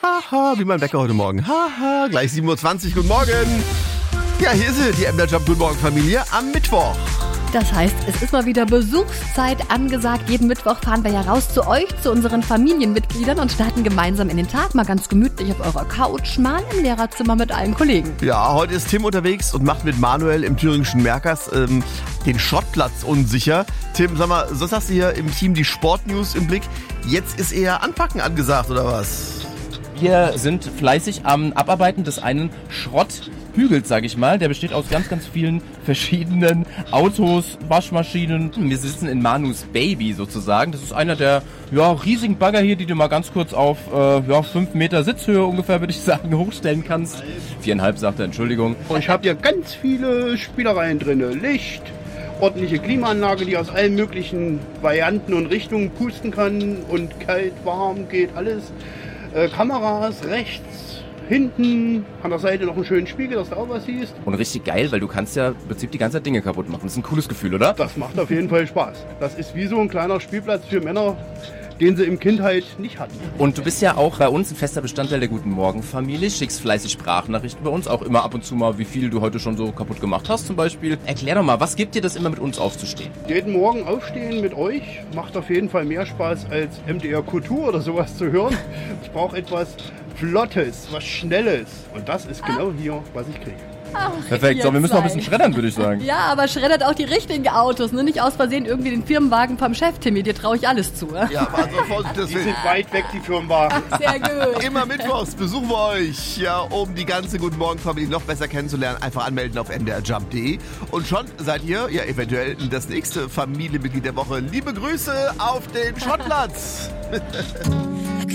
Haha, wie mein Wecker heute Morgen. Haha, gleich 7:20 Uhr. Guten Morgen. Ja, hier ist sie, die MDR Jump Guten Morgen Familie am Mittwoch. Das heißt, es ist mal wieder Besuchszeit angesagt. Jeden Mittwoch fahren wir ja raus zu euch, zu unseren Familienmitgliedern und starten gemeinsam in den Tag. Mal ganz gemütlich auf eurer Couch, mal im Lehrerzimmer mit allen Kollegen. Ja, heute ist Tim unterwegs und macht mit Manuel im thüringischen Merkers den Schrottplatz unsicher. Tim, sag mal, sonst hast du hier im Team die Sportnews im Blick. Jetzt ist eher Anpacken angesagt, oder was? Wir sind fleißig am Abarbeiten des einen Schrotthügels, sage ich mal. Der besteht aus ganz, ganz vielen verschiedenen Autos, Waschmaschinen. Wir sitzen in Manus Baby sozusagen. Das ist einer der riesigen Bagger hier, die du mal ganz kurz auf 5 Meter Sitzhöhe ungefähr, würde ich sagen, hochstellen kannst. 4,5 sagt er, Entschuldigung. Ich habe hier ganz viele Spielereien drin. Licht, ordentliche Klimaanlage, die aus allen möglichen Varianten und Richtungen pusten kann. Und kalt, warm, geht alles. Kameras rechts, hinten, an der Seite noch einen schönen Spiegel, dass du auch was siehst. Und richtig geil, weil du kannst ja im Prinzip die ganze Zeit Dinge kaputt machen. Das ist ein cooles Gefühl, oder? Das macht auf jeden Fall Spaß. Das ist wie so ein kleiner Spielplatz für Männer, den sie in Kindheit nicht hatten. Und du bist ja auch bei uns ein fester Bestandteil der Guten Morgen Familie, schickst fleißig Sprachnachrichten bei uns, auch immer ab und zu mal, wie viel du heute schon so kaputt gemacht hast zum Beispiel. Erklär doch mal, was gibt dir das immer mit uns aufzustehen? Jeden Morgen aufstehen mit euch macht auf jeden Fall mehr Spaß als MDR Kultur oder sowas zu hören. Ich brauche etwas Flottes, was Schnelles. Und das ist genau hier, was ich kriege. Ach, Perfekt, so, wir müssen noch ein bisschen schreddern, würde ich sagen. Ja, aber schreddert auch die richtigen Autos, ne? Nicht aus Versehen irgendwie den Firmenwagen vom Chef, Timmy. Dir traue ich alles zu. Ja, war so Vorsicht, Die sind weit weg, die Firmenwagen. Sehr gut. Immer mittwochs besuchen wir euch, ja, um die ganze Guten Morgen Familie noch besser kennenzulernen. Einfach anmelden auf mdrjump.de und schon seid ihr ja eventuell das nächste Familienmitglied der Woche. Liebe Grüße auf den Schrottplatz.